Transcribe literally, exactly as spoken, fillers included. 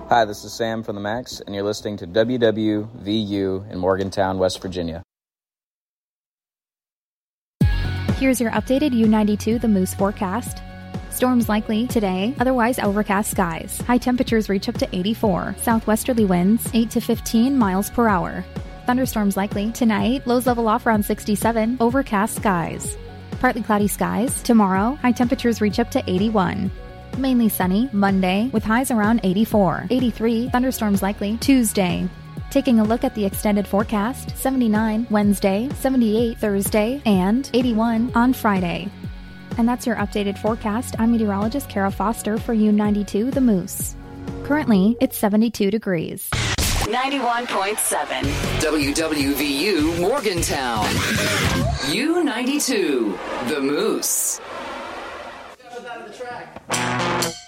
Hi, this is Sam from the Max, and you're listening to W W V U in Morgantown, West Virginia. Here's your updated U ninety-two The Moose forecast. Storms likely today, otherwise overcast skies. High temperatures reach up to eighty-four. Southwesterly winds eight to fifteen miles per hour. Thunderstorms likely tonight, lows level off around sixty-seven, overcast skies. Partly cloudy skies tomorrow, high temperatures reach up to eighty-one. Mainly sunny Monday with highs around eighty-four. eighty-three, thunderstorms likely Tuesday. Taking a look at the extended forecast, seventy-nine Wednesday, seventy-eight Thursday, and eighty-one on Friday. And that's your updated forecast. I'm meteorologist Kara Foster for U ninety-two The Moose. Currently, it's seventy-two degrees. ninety-one point seven W W V U Morgantown. U ninety-two The Moose.